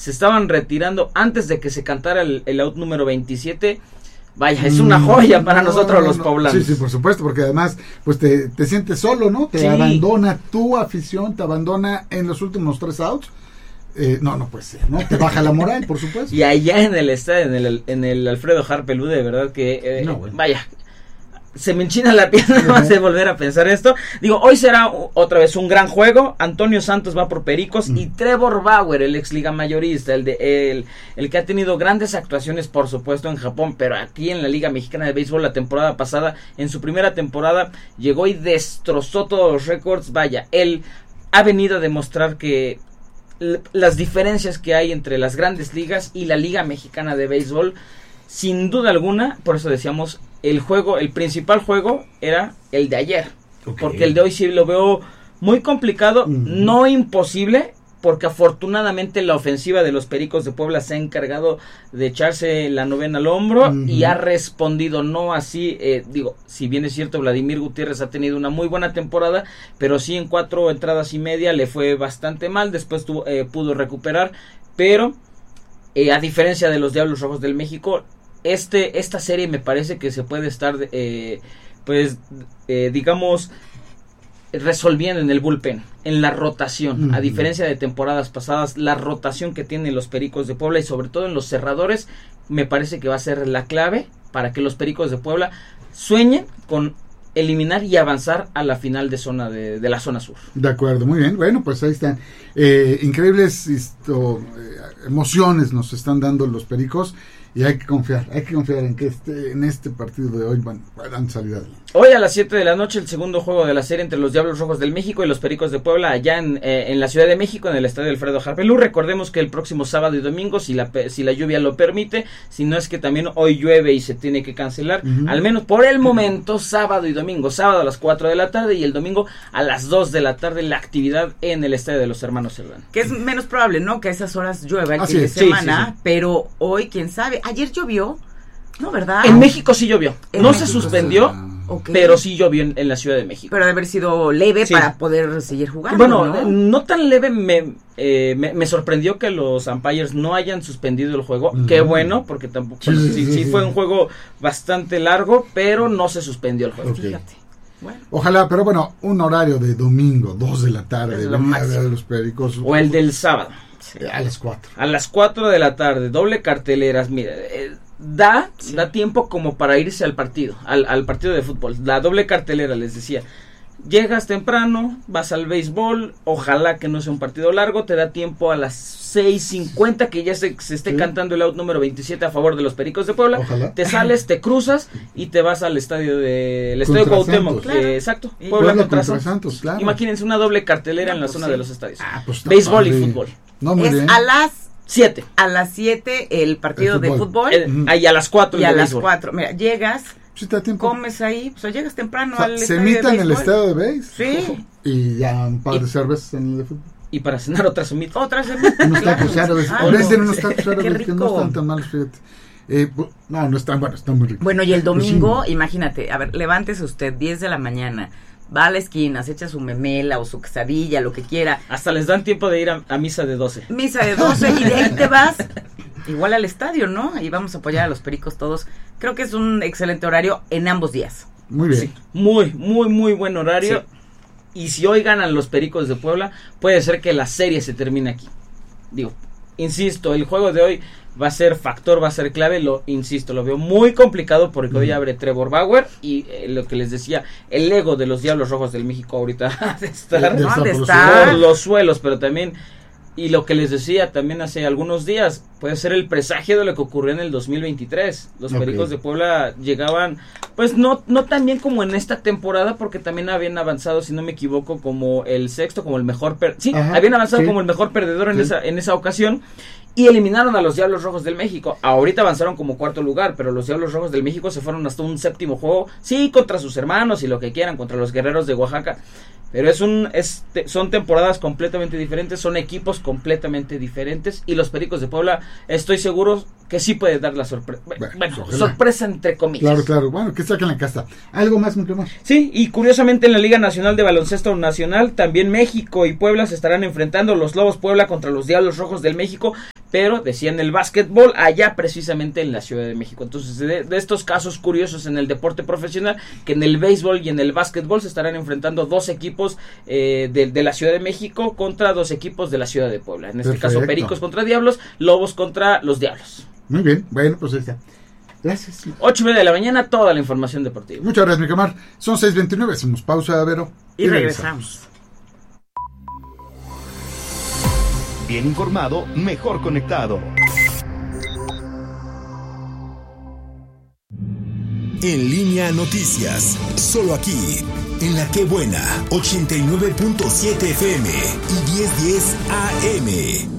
se estaban retirando antes de que se cantara el out número 27. Vaya, es una joya para nosotros los poblanos. Sí, por supuesto, porque además pues te sientes solo, ¿no? Te abandona tu afición, te abandona en los últimos 3 outs. No puede ser, ¿no? Te baja la moral, por supuesto. Y allá en el estadio, en el Alfredo Harpelú, de verdad que, vaya, se me enchina la piel nada más de volver a pensar esto. Digo, hoy será otra vez un gran juego. Antonio Santos va por Pericos y Trevor Bauer, el ex liga mayorista, el que ha tenido grandes actuaciones, por supuesto, en Japón, pero aquí en la Liga Mexicana de Béisbol la temporada pasada, en su primera temporada, llegó y destrozó todos los récords. Vaya, él ha venido a demostrar que las diferencias que hay entre las grandes ligas y la Liga Mexicana de Béisbol, sin duda alguna, por eso decíamos, el principal juego era el de ayer, porque el de hoy sí lo veo muy complicado, no imposible, porque afortunadamente la ofensiva de los Pericos de Puebla se ha encargado de echarse la novena al hombro y ha respondido, no así, si bien es cierto, Vladimir Gutiérrez ha tenido una muy buena temporada, pero sí en 4 entradas y media le fue bastante mal, después pudo recuperar, pero a diferencia de los Diablos Rojos del México, esta serie me parece que se puede estar, digamos, resolviendo en el bullpen, en la rotación, a diferencia de temporadas pasadas, la rotación que tienen los Pericos de Puebla y sobre todo en los cerradores, me parece que va a ser la clave para que los Pericos de Puebla sueñen con eliminar y avanzar a la final de la zona sur. De acuerdo, muy bien, bueno, pues ahí están, increíbles emociones nos están dando los Pericos. Y hay que confiar en que en este partido de hoy van a salir adelante. Hoy a las 7 de la noche el segundo juego de la serie entre los Diablos Rojos del México y los Pericos de Puebla allá en la Ciudad de México, en el estadio Alfredo Harpelú. Recordemos que el próximo sábado y domingo, si la lluvia lo permite, si no es que también hoy llueve y se tiene que cancelar, al menos por el momento, sábado y domingo, sábado a las 4 de la tarde y el domingo a las 2 de la tarde la actividad en el estadio de los Hermanos Cerdán. Que es menos probable, ¿no? Que a esas horas llueva el fin de semana, sí. Pero hoy, quién sabe. Ayer llovió, ¿no, verdad? En México sí llovió. No se suspendió, pero sí llovió en la Ciudad de México. Pero debe haber sido leve para poder seguir jugando. Bueno, no tan leve. Me sorprendió que los umpires no hayan suspendido el juego. Qué bueno, porque tampoco sí fue un juego bastante largo, pero no se suspendió el juego. Fíjate. Bueno. Ojalá, pero bueno, un horario de domingo, 2 de la tarde, es lo máximo. De los Pericos. O el del sábado. A las 4. A las 4 de la tarde, doble carteleras, mira, da tiempo como para irse al partido, al partido de fútbol. La doble cartelera, les decía, llegas temprano, vas al béisbol, ojalá que no sea un partido largo, te da tiempo a las 6:50 que ya se esté cantando el out número 27 a favor de los Pericos de Puebla. Ojalá. Te sales, te cruzas y te vas al estadio Cuauhtémoc. Claro. Exacto. Puebla contra Santos. Claro. Imagínense una doble cartelera en la zona de los estadios. Pues béisbol y fútbol. No, muy bien. A las 7. A las 7 el partido de fútbol. Ahí a las 4. Y a las 4. Mira, llegas, sí, te da tiempo. comes ahí, pues llegas temprano al se estadio de emita en el béisbol. estadio de béis. Sí. Y ya un par de cervezas en el de fútbol. Y para cenar otra semita. Unos tacos árabes. A veces unos tacos árabes que no están tan malos, fíjate. No están buenos, están muy ricos. Bueno, y el domingo, imagínate, a ver, levántese usted 10 de la mañana, va a la esquina, se echa su memela o su quesadilla, lo que quiera. Hasta les dan tiempo de ir a misa de 12. Misa de 12 y de ahí te vas igual al estadio, ¿no? Ahí vamos a apoyar a los Pericos todos. Creo que es un excelente horario en ambos días. Muy bien. Sí, muy buen horario. Sí. Y si hoy ganan los Pericos de Puebla, puede ser que la serie se termine aquí. Digo, insisto, el juego de hoy va a ser factor, va a ser clave, lo veo muy complicado porque hoy abre Trevor Bauer y lo que les decía, el ego de los Diablos Rojos del México ahorita ha de estar por los suelos, pero también, y lo que les decía también hace algunos días, puede ser el presagio de lo que ocurrió en el 2023. Los Pericos de Puebla llegaban, pues no tan bien como en esta temporada, porque también habían avanzado, si no me equivoco, como el sexto, como el mejor, habían avanzado como el mejor perdedor en esa ocasión, y eliminaron a los Diablos Rojos del México. Ahorita avanzaron como cuarto lugar, pero los Diablos Rojos del México se fueron hasta un séptimo juego, sí, contra sus hermanos y lo que quieran, contra los Guerreros de Oaxaca. Pero son temporadas completamente diferentes, son equipos completamente diferentes, y los Pericos de Puebla, estoy seguro que sí puede dar la sorpresa. Bueno, sorpresa entre comillas. Claro. Bueno, que saquen la casta. ¿Algo más, mi primo? Sí, y curiosamente en la Liga Nacional de Baloncesto Nacional, también México y Puebla se estarán enfrentando, los Lobos Puebla contra los Diablos Rojos del México, pero decían el básquetbol allá precisamente en la Ciudad de México. Entonces, de estos casos curiosos en el deporte profesional, que en el béisbol y en el básquetbol se estarán enfrentando 2 equipos de la Ciudad de México contra 2 equipos de la Ciudad de Puebla. En este caso, Pericos contra Diablos, Lobos contra los Diablos. Muy bien, bueno, pues ahí está. Gracias. 8:30 de la mañana, toda la información deportiva. Muchas gracias, mi Camar. Son 6:29, hacemos pausa, Vero. Y regresamos. Bien informado, mejor conectado. En Línea Noticias, solo aquí, en La Qué Buena, 89.7 FM y 1010 AM.